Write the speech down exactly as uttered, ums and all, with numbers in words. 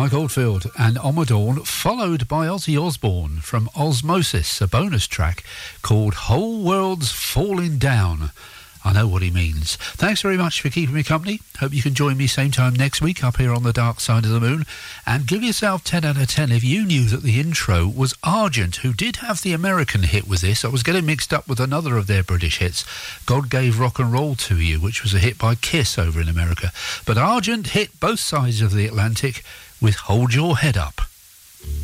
Mike Oldfield and On My Dawn, followed by Ozzy Osbourne from Osmosis, a bonus track called Whole World's Falling Down. I know what he means. Thanks very much for keeping me company. Hope you can join me same time next week up here on the dark side of the moon. And give yourself ten out of ten if you knew that the intro was Argent, who did have the American hit with this. I was getting mixed up with another of their British hits, God Gave Rock and Roll to You, which was a hit by Kiss over in America. But Argent hit both sides of the Atlantic with Hold Your Head Up.